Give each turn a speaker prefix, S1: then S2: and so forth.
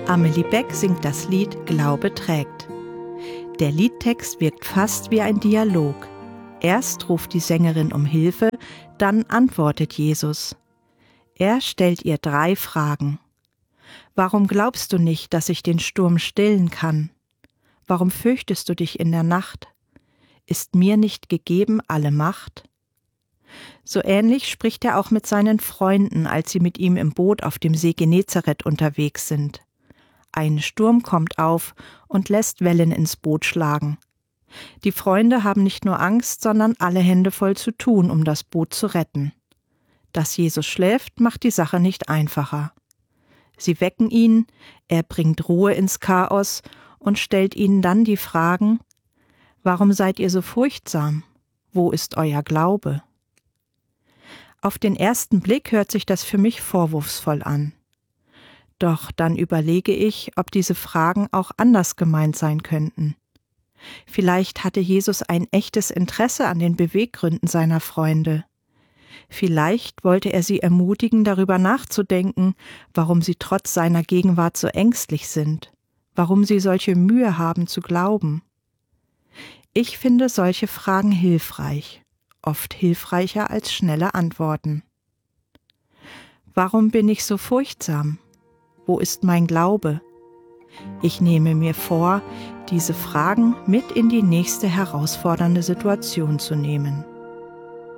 S1: Amelie Beck singt das Lied »Glaube trägt«. Der Liedtext wirkt fast wie ein Dialog. Erst ruft die Sängerin um Hilfe, dann antwortet Jesus. Er stellt ihr 3 Fragen. Warum glaubst du nicht, dass ich den Sturm stillen kann? Warum fürchtest du dich in der Nacht? Ist mir nicht gegeben alle Macht? So ähnlich spricht er auch mit seinen Freunden, als sie mit ihm im Boot auf dem See Genezareth unterwegs sind. Ein Sturm kommt auf und lässt Wellen ins Boot schlagen. Die Freunde haben nicht nur Angst, sondern alle Hände voll zu tun, um das Boot zu retten. Dass Jesus schläft, macht die Sache nicht einfacher. Sie wecken ihn, er bringt Ruhe ins Chaos und stellt ihnen dann die Fragen: Warum seid ihr so furchtsam? Wo ist euer Glaube? Auf den ersten Blick hört sich das für mich vorwurfsvoll an. Doch dann überlege ich, ob diese Fragen auch anders gemeint sein könnten. Vielleicht hatte Jesus ein echtes Interesse an den Beweggründen seiner Freunde. Vielleicht wollte er sie ermutigen, darüber nachzudenken, warum sie trotz seiner Gegenwart so ängstlich sind, warum sie solche Mühe haben zu glauben. Ich finde solche Fragen hilfreich, oft hilfreicher als schnelle Antworten. Warum bin ich so furchtsam? Wo ist mein Glaube? Ich nehme mir vor, diese Fragen mit in die nächste herausfordernde Situation zu nehmen.